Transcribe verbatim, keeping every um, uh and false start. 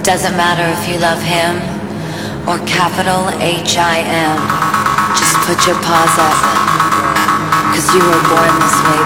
doesn't matter if you love him or capital H I M. Just put your paws up, cause you were born this way,